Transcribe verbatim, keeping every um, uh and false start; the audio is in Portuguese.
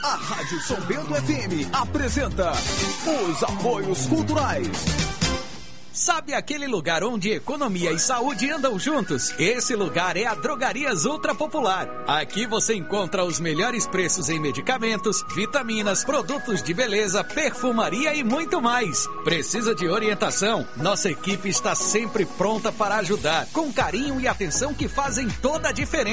A Rádio São Bento F M apresenta os apoios culturais. Sabe aquele lugar onde economia e saúde andam juntos? Esse lugar é a Drogarias Ultra Popular. Aqui você encontra os melhores preços em medicamentos, vitaminas, produtos de beleza, perfumaria e muito mais. Precisa de orientação? Nossa equipe está sempre pronta para ajudar, com carinho e atenção que fazem toda a diferença.